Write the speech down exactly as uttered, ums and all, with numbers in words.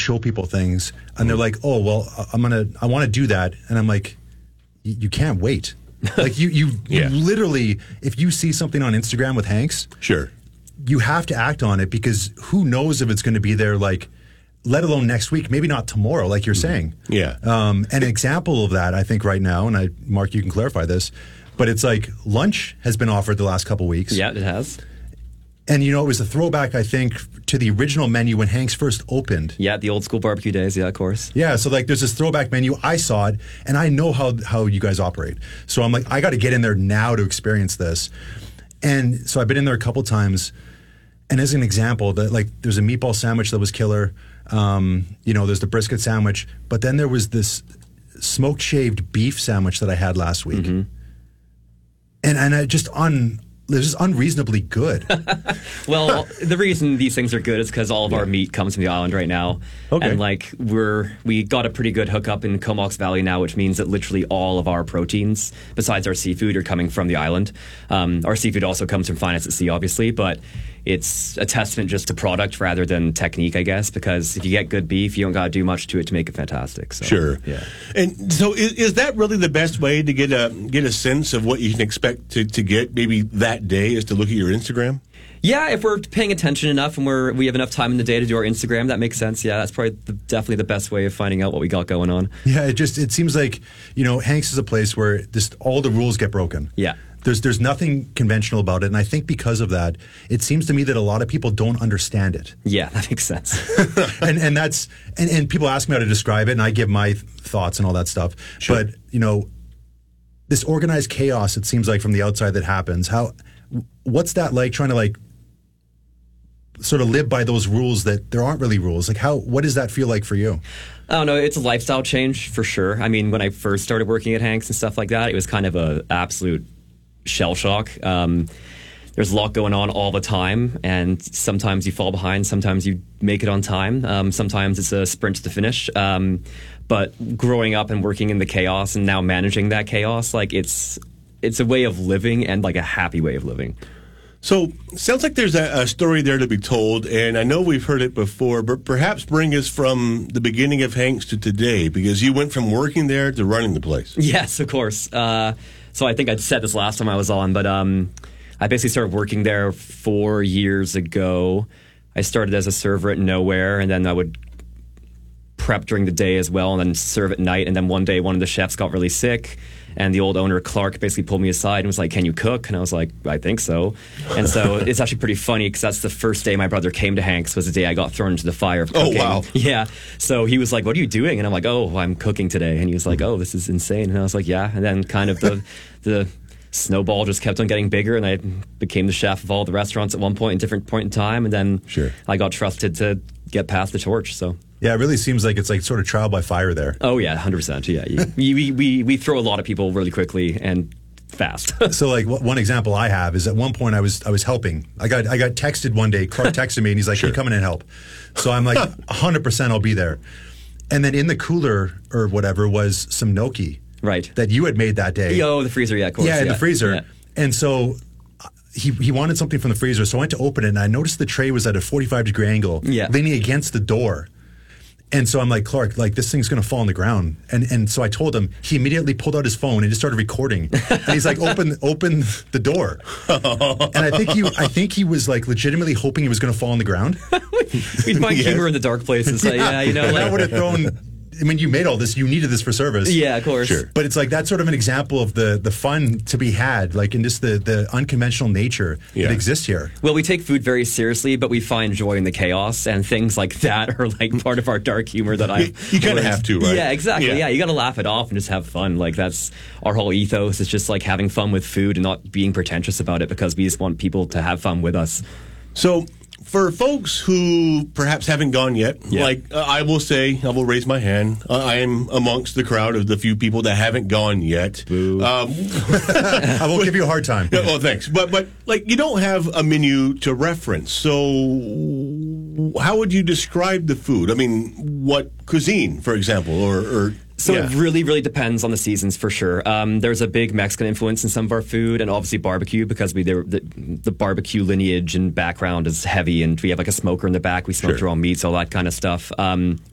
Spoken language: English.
show people things, and they're like, "Oh, well, I'm gonna, I want to do that," and I'm like, "You can't wait." Like you, you, yeah. you literally, if you see something on Instagram with Hanks, sure, you have to act on it because who knows if it's going to be there, like, let alone next week, maybe not tomorrow, like you're saying. Yeah. Um, an example of that, I think, right now, and I, Mark, you can clarify this, but it's like lunch has been offered the last couple weeks. Yeah, it has. And, you know, it was a throwback, I think, to the original menu when Hanks first opened. Yeah, the old school barbecue days. Yeah, of course. Yeah, so, like, there's this throwback menu. I saw it, and I know how, how you guys operate. So I'm like, I got to get in there now to experience this. And so I've been in there a couple times. And as an example, that like there's a meatball sandwich that was killer. Um, you know, there's the brisket sandwich. But then there was this smoked shaved beef sandwich that I had last week. Mm-hmm. And, and I just un... They're just unreasonably good. Well, the reason these things are good is because all of our meat comes from the island right now. Okay. And like we're we got a pretty good hookup in Comox Valley now, which means that literally all of our proteins, besides our seafood, are coming from the island. Um, our seafood also comes from Finance at Sea, obviously, but it's a testament just to product rather than technique, I guess, because if you get good beef, you don't got to do much to it to make it fantastic. So, sure. Yeah. And so is, is that really the best way to get a get a sense of what you can expect to, to get maybe that day, is to look at your Instagram? Yeah, if we're paying attention enough and we're we have enough time in the day to do our Instagram, that makes sense. Yeah, that's probably the, definitely the best way of finding out what we got going on. Yeah, it just it seems like, you know, Hanks is a place where just all the rules get broken. Yeah. There's there's nothing conventional about it, and I think because of that, it seems to me that a lot of people don't understand it. Yeah, that makes sense. and and that's and, and people ask me how to describe it, and I give my th- thoughts and all that stuff. Sure. But you know, this organized chaos, it seems like from the outside that happens. How what's that like? Trying to like sort of live by those rules that there aren't really rules. Like how what does that feel like for you? I don't know. It's a lifestyle change for sure. I mean, when I first started working at Hanks and stuff like that, it was kind of a absolute shell shock. Um, there's a lot going on all the time, and sometimes you fall behind, sometimes you make it on time, um, sometimes it's a sprint to the finish. Um, but growing up and working in the chaos and now managing that chaos, like it's it's a way of living and like a happy way of living. So, sounds like there's a, a story there to be told, and I know we've heard it before, but perhaps bring us from the beginning of Hanks to today, because you went from working there to running the place. Yes, of course. Uh, so I think I'd said this last time I was on, but um, I basically started working there four years ago. I started as a server at Nowhere, and then I would prep during the day as well, and then serve at night. And then one day, one of the chefs got really sick, and the old owner, Clark, basically pulled me aside and was like, "Can you cook?" And I was like, "I think so." And so it's actually pretty funny because that's the first day my brother came to Hanks was the day I got thrown into the fire of cooking. Oh, wow. Yeah. So he was like, "What are you doing?" And I'm like, "Oh, I'm cooking today." And he was like, "Oh, this is insane." And I was like, "Yeah." And then kind of the the snowball just kept on getting bigger, and I became the chef of all the restaurants at one point in different point in time. And then Sure. I got trusted to get past the torch. So. Yeah, it really seems like it's like sort of trial by fire there. Oh yeah, one hundred percent. Yeah, you, we, we we throw a lot of people really quickly and fast. So like w- one example I have is at one point I was I was helping. I got I got texted one day. Clark texted me and he's like, Sure. "Can you come in and help?" So I'm like, one hundred percent I'll be there. And then in the cooler or whatever was some gnocchi Right. that you had made that day. Yo, the freezer. Yeah, of course. Yeah, in the freezer. Yeah. And so uh, he he wanted something from the freezer, so I went to open it and I noticed the tray was at a forty-five degree angle, Yeah. leaning against the door. And so I'm like, "Clark, like this thing's gonna fall on the ground." And and so I told him. He immediately pulled out his phone and just started recording. And he's like, "Open, open the door." And I think he, I think he was like legitimately hoping it was gonna fall on the ground. We find Yes. humor in the dark places. So, yeah, you know, And that like, would have thrown. I mean, you made all this. You needed this for service. yeah, of course. Sure. But it's like that's sort of an example of the the fun to be had, like in just the the unconventional nature Yeah. that exists here. Well, we take food very seriously, but we find joy in the chaos, and things like that are like part of our dark humor that I. You- you kinda have to, right? Yeah, exactly. Yeah. Yeah, you got to laugh it off and just have fun. Like that's our whole ethos. Is just like having fun with food and not being pretentious about it because we just want people to have fun with us. So, for folks who perhaps haven't gone yet, Yeah. like uh, I will say, I will raise my hand. Uh, I am amongst the crowd of the few people that haven't gone yet. Um, I won't give you a hard time. Yeah, well, thanks. But, but like, you don't have a menu to reference. So, how would you describe the food? I mean, what cuisine, for example, or... or So yeah. it really, really depends on the seasons for sure. Um, there's a big Mexican influence in some of our food, and obviously barbecue because we the, the barbecue lineage and background is heavy, and we have like a smoker in the back. We smoke Sure. our own meats, all that kind of stuff. Um,